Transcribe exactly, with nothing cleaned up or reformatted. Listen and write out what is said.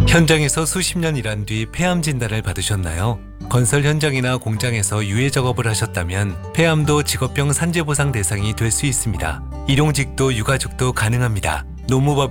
현장에서 수십 년 일한 뒤 폐암 진단을 받으셨나요? 건설 현장이나 공장에서 유해 작업을 하셨다면 폐암도 직업병 산재보상 대상이 될 수 있습니다. 일용직도 유가족도 가능합니다. 노무법